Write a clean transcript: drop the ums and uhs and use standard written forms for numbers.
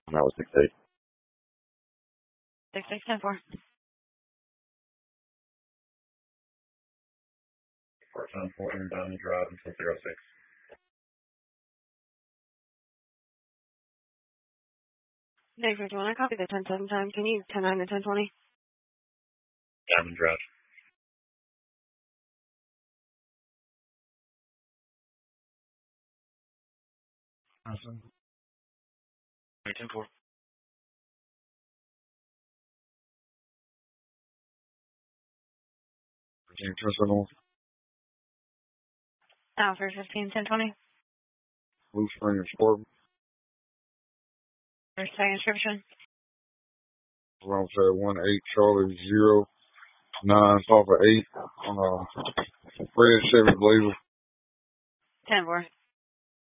That was 6-8. 6610-4. Part-time Portland Diamond Drive until 06. Dave, do you want to copy the 10-7 time? Can you 10-9 to 10-20? Diamond Drive. Awesome. 10-4. Personal. Alfred 15-10-20. Blue Spring Sport. First tag inscription. Around 1-8 Charlie 0-9 Papa 8. Red Chevy Blazer. 10-4.